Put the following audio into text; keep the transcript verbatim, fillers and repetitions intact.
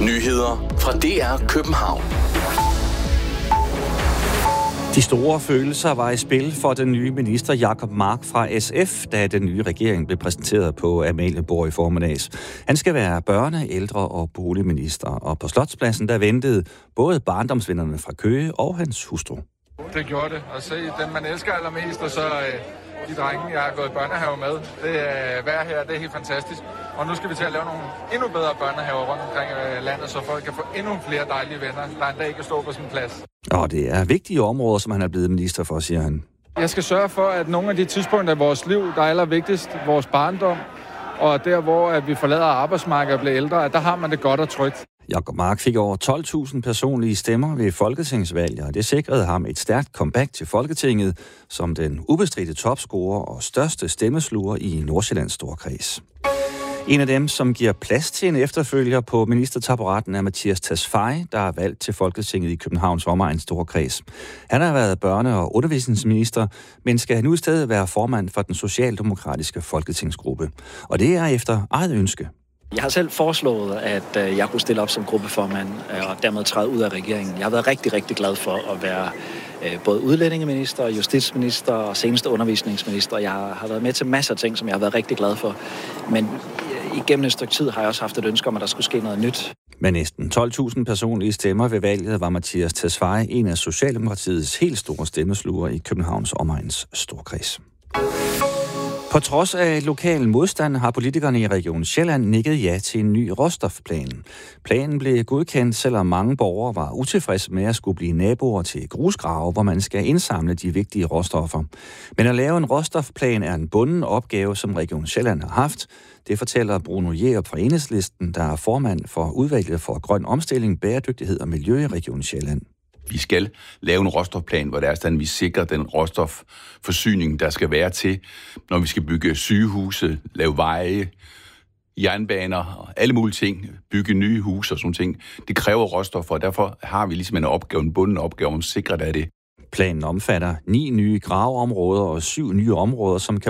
Nyheder fra D R København. De store følelser var i spil for den nye minister Jacob Mark fra S F, da den nye regering blev præsenteret på Amalienborg i formiddags. Han skal være børne-, ældre- og boligminister, og på Slotspladsen der ventede både barndomsvennerne fra Køge og hans hustru. Det gjorde det. At se den, man elsker allermest, og så øh, de drenge, jeg har gået i børnehave med. Det er øh, vejr her, det er helt fantastisk. Og nu skal vi til at lave nogle endnu bedre børnehaver rundt omkring øh, landet, så folk kan få endnu flere dejlige venner, der en dag kan stå på sin plads. Og det er vigtige områder, som han er blevet minister for, siger han. Jeg skal sørge for, at nogle af de tidspunkter i vores liv, der er allervigtigst, vores barndom, og der, hvor at vi forlader arbejdsmarkedet og bliver ældre, at der har man det godt og trygt. Jacob Mark fik over tolv tusind personlige stemmer ved folketingsvalget, og det sikrede ham et stærkt comeback til Folketinget som den ubestridte topscorer og største stemmesluger i Nordsjællands Storkreds. En af dem, som giver plads til en efterfølger på ministertaburetten, er Mattias Tesfaye, der er valgt til Folketinget i Københavns omegns Storkreds. Han har været børne- og undervisningsminister, men skal nu i stedet være formand for den socialdemokratiske folketingsgruppe. Og det er efter eget ønske. Jeg har selv foreslået, at jeg kunne stille op som gruppeformand og dermed træde ud af regeringen. Jeg har været rigtig, rigtig glad for at være både udlændingeminister, justitsminister og seneste undervisningsminister. Jeg har været med til masser af ting, som jeg har været rigtig glad for. Men igennem et stykke tid har jeg også haft et ønske om, at der skulle ske noget nyt. Med næsten tolv tusind personlige stemmer ved valget var Mattias Tesfaye en af Socialdemokratiets helt store stemmesluger i Københavns omegns Storkreds. På trods af lokal modstand har politikerne i Region Sjælland nikket ja til en ny råstofplan. Planen blev godkendt, selvom mange borgere var utilfredse med at skulle blive naboer til grusgrave, hvor man skal indsamle de vigtige råstoffer. Men at lave en råstofplan er en bunden opgave, som Region Sjælland har haft. Det fortæller Bruno Jerup fra Enhedslisten, der er formand for udvalget for grøn omstilling, bæredygtighed og miljø i Region Sjælland. Vi skal lave en råstofplan, hvor det er sådan, vi sikrer den råstofforsyning, der skal være til, når vi skal bygge sygehuse, lave veje, jernbaner og alle mulige ting, bygge nye huse og sådan ting. Det kræver råstoffer, og derfor har vi ligesom en opgave, en bunden opgave om at sikre, det er det. Planen omfatter ni nye graveområder og syv nye områder, som kan